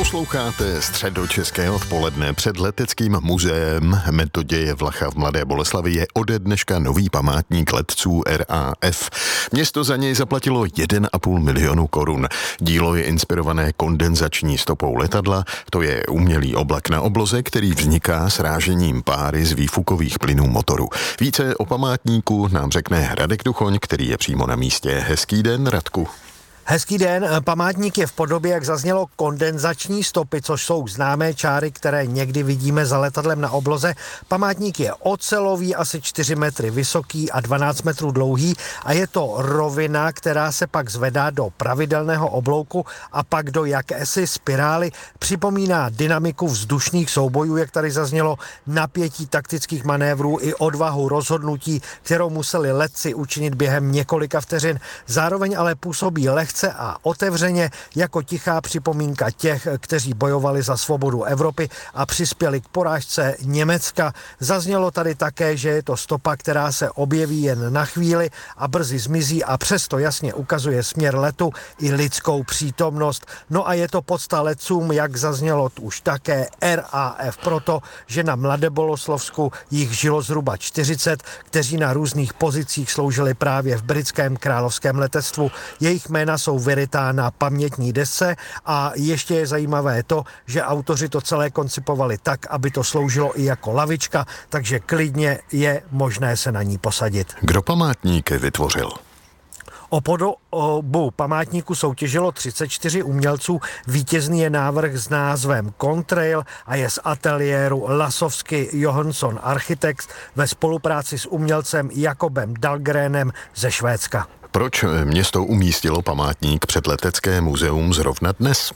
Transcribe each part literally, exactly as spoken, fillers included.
Posloucháte Středočeské odpoledne. Před leteckým muzeem Metoděje Vlacha v Mladé Boleslavi je ode dneška nový památník letců R A F. Město za něj zaplatilo jeden a půl milionu korun. Dílo je inspirované kondenzační stopou letadla, to je umělý oblak na obloze, který vzniká srážením páry z výfukových plynů motoru. Více o památníku nám řekne Radek Duchoň, který je přímo na místě. Hezký den, Radku. Hezký den, památník je v podobě, jak zaznělo, kondenzační stopy, což jsou známé čáry, které někdy vidíme za letadlem na obloze. Památník je ocelový, asi čtyři metry vysoký a dvanáct metrů dlouhý a je to rovina, která se pak zvedá do pravidelného oblouku a pak do jakési spirály. Připomíná dynamiku vzdušných soubojů, jak tady zaznělo, napětí taktických manévrů i odvahu rozhodnutí, kterou museli letci učinit během několika vteřin. Zároveň ale působí lehce a otevřeně jako tichá připomínka těch, kteří bojovali za svobodu Evropy a přispěli k porážce Německa. Zaznělo tady také, že je to stopa, která se objeví jen na chvíli a brzy zmizí a přesto jasně ukazuje směr letu i lidskou přítomnost. No a je to podsta letcům, jak zaznělo už také, R A F, proto, že na Mladeboloslovsku jich žilo zhruba čtyřicet, kteří na různých pozicích sloužili právě v britském královském letectvu. Jejich jména jsou vyrytá na pamětní desce a ještě je zajímavé to, že autoři to celé koncipovali tak, aby to sloužilo i jako lavička, takže klidně je možné se na ní posadit. Kdo památník vytvořil? O podobu památníku soutěžilo třicet čtyři umělců. Vítězný je návrh s názvem Contrail a je z ateliéru Lasovsky Johansson Architects ve spolupráci s umělcem Jakobem Dahlgrenem ze Švédska. Proč město umístilo památník před letecké muzeum zrovna dnes?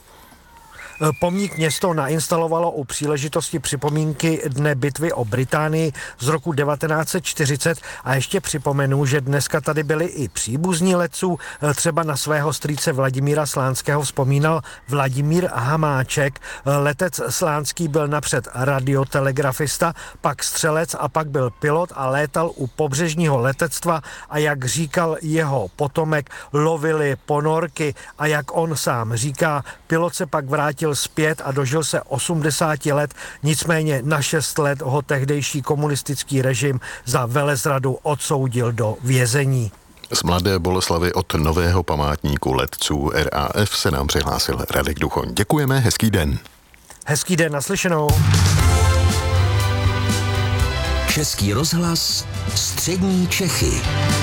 Pomník město nainstalovalo u příležitosti připomínky Dne bitvy o Británii z roku devatenáct set čtyřicet a ještě připomenu, že dneska tady byli i příbuzní letců, třeba na svého strýce Vladimíra Slánského vzpomínal Vladimír Hamáček. Letec Slánský byl napřed radiotelegrafista, pak střelec a pak byl pilot a létal u pobřežního letectva a jak říkal jeho potomek, lovili ponorky a jak on sám říká, pilot se pak vrátil zpět a dožil se osmdesáti let, nicméně na šest let ho tehdejší komunistický režim za velezradu odsoudil do vězení. Z Mladé Boleslavy od nového památníku letců R A F se nám přihlásil Radek Duchoň. Děkujeme, hezký den. Hezký den, naslyšenou. Český rozhlas, střední Čechy.